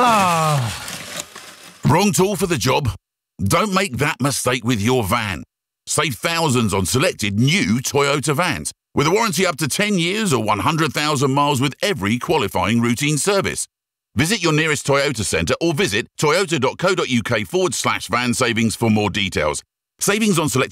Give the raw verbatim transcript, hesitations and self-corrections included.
Ah. Wrong tool for the job? Don't make that mistake with your van. Save thousands on selected new Toyota vans, with a warranty up to ten years or one hundred thousand miles with every qualifying routine service. Visit your nearest Toyota centre or visit toyota.co.uk forward slash van savings for more details. Savings on selected